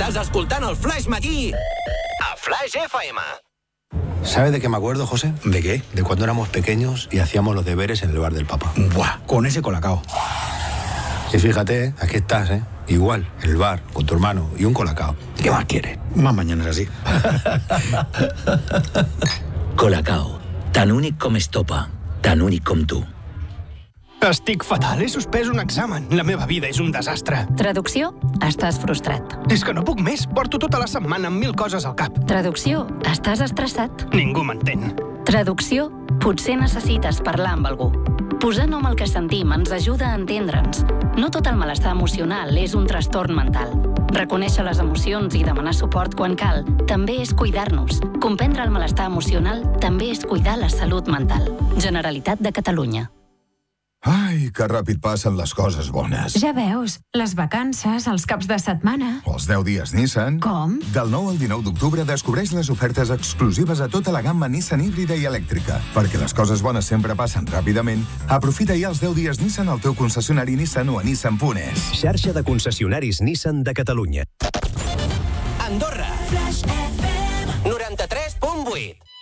Estás escoltant el Flash Matí a Flash FM. ¿Sabes de qué me acuerdo, José? ¿De qué? De cuando éramos pequeños y hacíamos los deberes en el bar del papá. Buah, con ese colacao. Y fíjate, aquí estás, ¿eh? Igual, en el bar, con tu hermano y un colacao. ¿Qué más quieres? Más mañanas así. Colacao, tan únic com Estopa, tan únic com tu. Estic fatal, he suspès un examen. La meva vida és un desastre. Traducció? Estàs frustrat. És que no puc més, porto tota la setmana amb 1000 coses al cap. Traducció? Estàs estressat. Ningú m'entén. Traducció? Potser necessites parlar amb algú. Posar nom al que sentim ens ajuda a entendre'ns. No tot el malestar emocional és un trastorn mental. Reconèixer les emocions i demanar suport quan cal també és cuidar-nos. Comprendre el malestar emocional també és cuidar la salut mental. Generalitat de Catalunya. Ai, que ràpid passen les coses bones. Ja veus, les vacances, els caps de setmana... Els 10 dies Nissan... Com? Del 9 al 19 d'octubre descobreix les ofertes exclusives a tota la gamma Nissan híbrida i elèctrica. Perquè les coses bones sempre passen ràpidament, aprofita ja els 10 dies Nissan al teu concessionari Nissan o a nissan.es. Xarxa de concessionaris Nissan de Catalunya. Andorra. Flash FM 93.8.